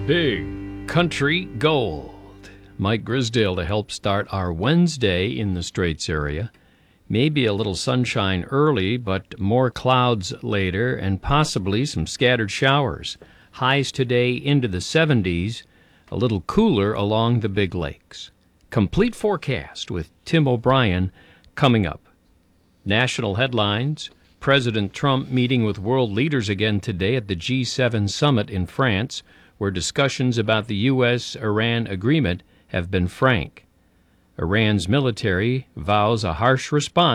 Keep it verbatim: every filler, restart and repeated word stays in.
Big Country Gold. Mike Grisdale to help start our Wednesday in the Straits area. Maybe a little sunshine early, but more clouds later and possibly some scattered showers. Highs today into the seventies, a little cooler along the Big Lakes. Complete forecast with Tim O'Brien coming up. National headlines. President Trump meeting with world leaders again today at the G seven summit in France, where discussions about the U S Iran agreement have been frank. Iran's military vows a harsh response